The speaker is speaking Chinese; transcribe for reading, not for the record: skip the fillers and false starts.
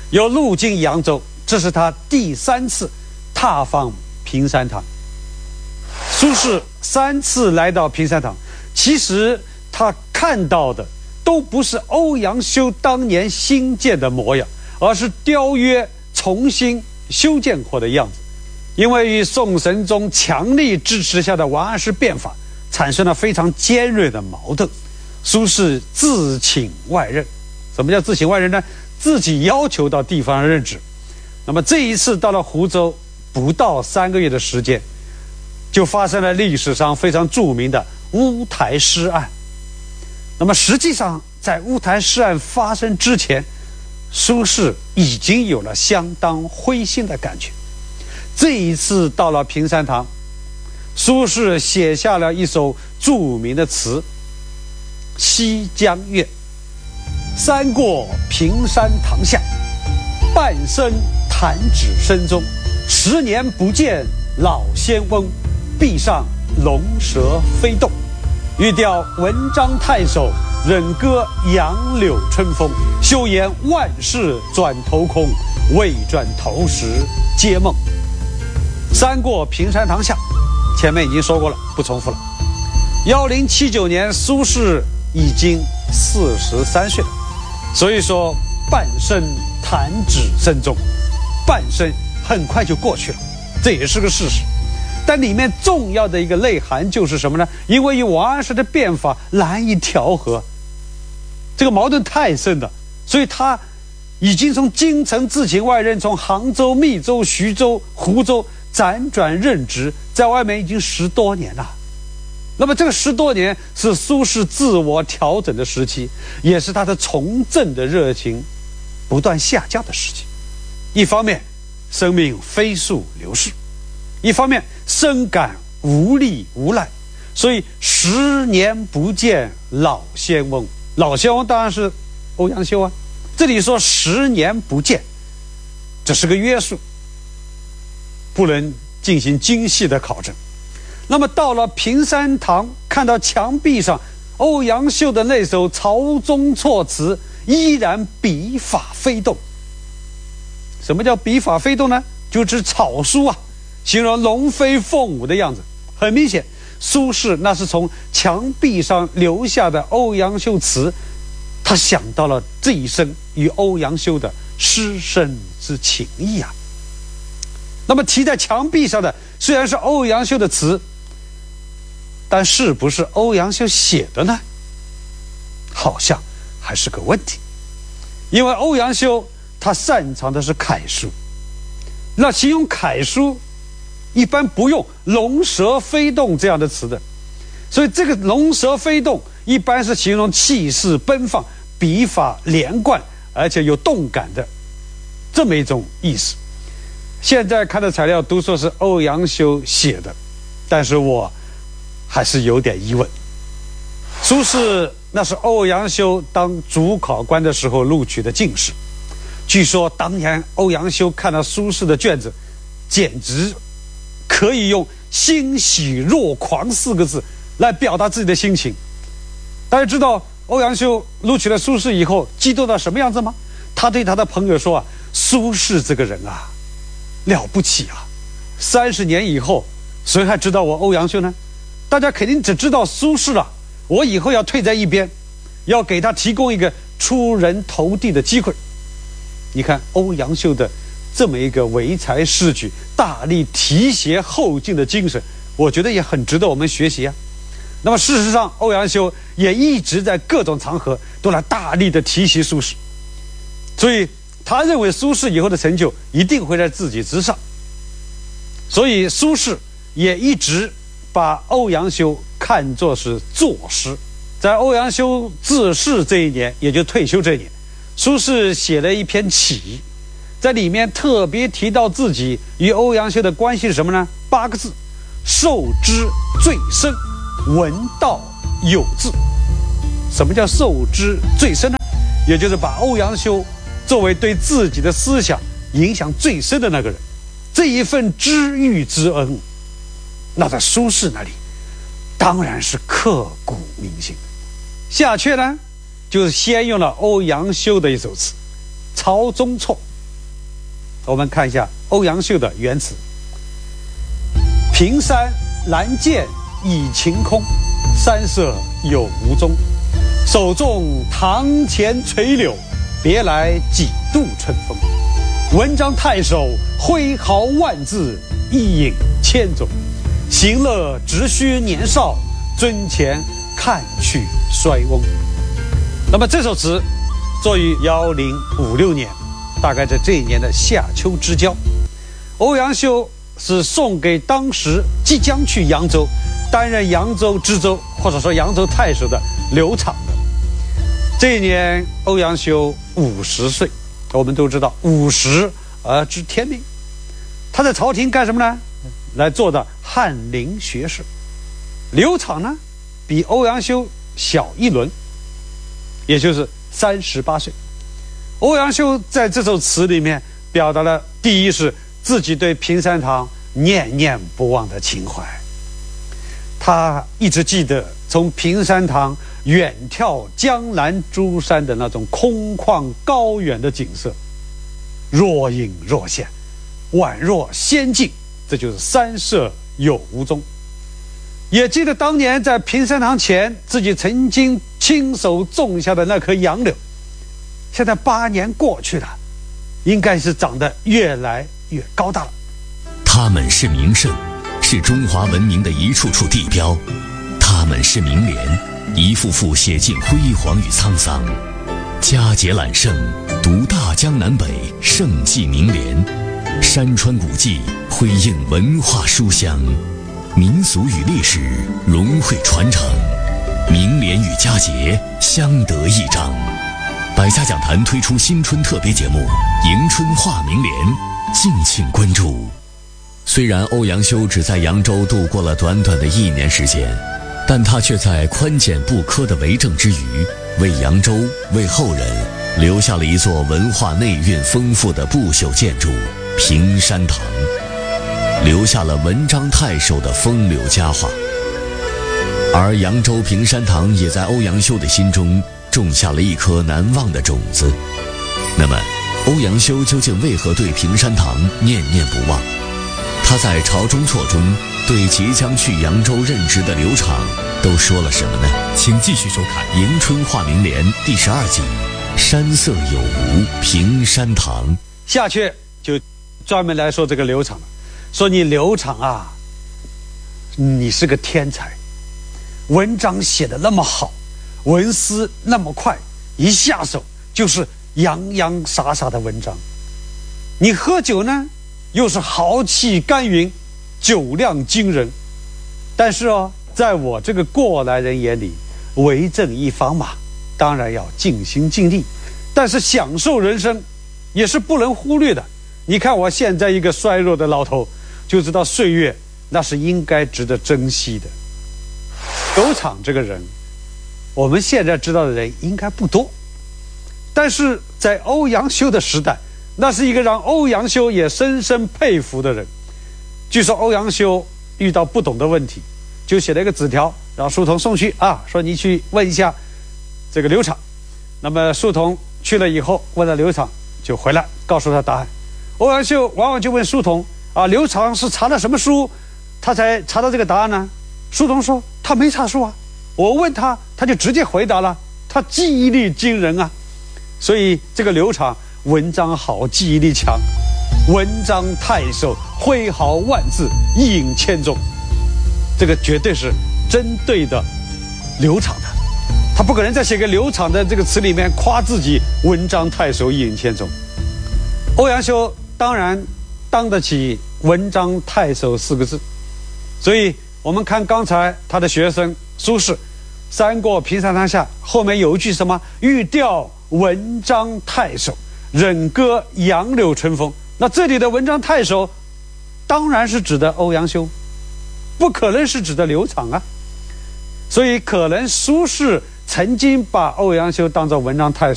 又路经扬州，这是他第3次踏访平山堂。苏轼3次来到平山堂，其实他看到的都不是欧阳修当年新建的模样，而是雕约重新修建过的样子。因为与宋神宗强力支持下的王安石变法产生了非常尖锐的矛盾，苏轼自请外任。什么叫自请外任呢？自己要求到地方任职。那么这一次到了湖州，不到3个月的时间，就发生了历史上非常著名的乌台诗案。那么实际上在乌台诗案发生之前，苏轼已经有了相当灰心的感觉。这一次到了平山堂，苏轼写下了一首著名的词《西江月》：三过平山堂下，半生弹指声中。10年不见老仙翁，壁上龙蛇飞动。欲调文章太守，忍歌杨柳春风。休言万事转头空，未转头时皆梦。三过平山堂下，前面已经说过了，不重复了。1079年，苏轼已经43岁了，所以说半生弹指声中，半生很快就过去了，这也是个事实。但里面重要的一个内涵就是什么呢？因为与王安石的变法难以调和，这个矛盾太深了，所以他已经从京城自请外任，从杭州、密州、徐州、湖州辗转任职，在外面已经10多年了。那么这个10多年是苏轼自我调整的时期，也是他的从政的热情不断下降的时期。一方面生命飞速流逝，一方面深感无力无奈，所以10年不见老仙翁。老仙翁当然是欧阳修啊。这里说10年不见，这是个约束，不能进行精细的考证。那么到了平山堂，看到墙壁上欧阳修的那首曹宗措词依然笔法飞动。什么叫笔法飞动呢？就指草书啊，形容龙飞凤舞的样子。很明显，苏轼那是从墙壁上留下的欧阳修词，他想到了这一生与欧阳修的师生之情谊啊。那么题在墙壁上的虽然是欧阳修的词，但是不是欧阳修写的呢？好像还是个问题。因为欧阳修他擅长的是楷书，那形容楷书一般不用龙蛇飞动这样的词的，所以这个龙蛇飞动一般是形容气势奔放、笔法连贯，而且有动感的这么一种意思。现在看的材料都说是欧阳修写的，但是我还是有点疑问。苏轼那是欧阳修当主考官的时候录取的进士，据说当年欧阳修看到苏轼的卷子，简直可以用欣喜若狂4个字来表达自己的心情。大家知道欧阳修录取了苏轼以后激动到什么样子吗？他对他的朋友说啊，苏轼这个人啊了不起啊，30年以后谁还知道我欧阳修呢？大家肯定只知道苏轼了，我以后要退在一边，要给他提供一个出人头地的机会。你看欧阳修的这么一个唯才是举、大力提携后进的精神，我觉得也很值得我们学习啊。那么事实上欧阳修也一直在各种场合都来大力的提携苏轼，所以他认为苏轼以后的成就一定会在自己之上，所以苏轼也一直把欧阳修看作是作师。在欧阳修自仕这一年，也就退休这一年，苏轼写了一篇启，在里面特别提到自己与欧阳修的关系是什么呢？8个字：受之最深，闻道有志。什么叫受之最深呢？也就是把欧阳修作为对自己的思想影响最深的那个人，这一份知遇之恩，那在苏轼那里当然是刻骨铭心。下阕呢，就是先用了欧阳修的一首词，曹宗措我们看一下欧阳修的原词：平山难见已晴空，山色有无踪。手中堂前垂柳，别来几度春风。文章太守挥毫万字，一饮千钟。行乐只需年少，尊前看去衰翁。那么这首词作于1056年，大概在这一年的夏秋之交。欧阳修是送给当时即将去扬州担任扬州知州或者说扬州太守的刘昶的。这一年欧阳修50岁，我们都知道50而知天命。他在朝廷干什么呢？来做的翰林学士。刘昶呢比欧阳修小一轮，也就是38岁。欧阳修在这首词里面表达了，第一是自己对平山堂念念不忘的情怀，他一直记得从平山堂远眺江南珠山的那种空旷高远的景色，若隐若现，宛若仙境，这就是山色有无踪。也记得当年在平山堂前自己曾经亲手种下的那棵杨柳，现在8年过去了，应该是长得越来越高大了。 他们是名胜，是中华文明的一处处地标；他们是名联，一幅幅写尽辉煌与沧桑。佳节揽胜，读大江南北盛迹名联，山川古迹辉映文化书香，民俗与历史融汇传承，名联与佳节相得益彰。百家讲坛推出新春特别节目《迎春话名联》，敬请关注。虽然欧阳修只在扬州度过了短短的1年时间，但他却在宽简不苛的为政之余，为扬州、为后人留下了一座文化内蕴丰富的不朽建筑——平山堂，留下了文章太守的风流佳话。而扬州平山堂也在欧阳修的心中种下了一颗难忘的种子。那么，欧阳修究竟为何对平山堂念念不忘？他在朝中错中对即将去扬州任职的刘昶都说了什么呢？请继续收看《迎春话名联》第12集《山色有无平山堂》。 下阙就专门来说这个刘昶了，说你刘昶啊，你是个天才，文章写得那么好，文思那么快，一下手就是洋洋洒洒的文章。你喝酒呢又是豪气干云，酒量惊人。但是在我这个过来人眼里，为政一方嘛，当然要尽心尽力，但是享受人生也是不能忽略的。你看我现在一个衰弱的老头，就知道岁月那是应该值得珍惜的。刘昶这个人，我们现在知道的人应该不多，但是在欧阳修的时代，那是一个让欧阳修也深深佩服的人。据说欧阳修遇到不懂的问题，就写了一个纸条让书童送去说你去问一下这个刘昶。那么书童去了以后问了刘昶，就回来告诉他答案。欧阳修往往就问书童刘昶是查了什么书他才查到这个答案呢？书童说他没查书我问他就直接回答了，他记忆力惊人所以这个刘昶文章好，记忆力强，文章太守挥毫万字，一饮千钟，这个绝对是针对的刘昶的。他不可能在写给刘昶的这个词里面夸自己文章太守，一饮千钟。欧阳修当然当得起文章太守4个字，所以我们看刚才他的学生苏轼三过平山堂下，后面有一句什么欲调文章太守，忍歌杨柳春风。那这里的文章太守当然是指的欧阳修，不可能是指的刘昶所以可能苏轼曾经把欧阳修当作文章太守。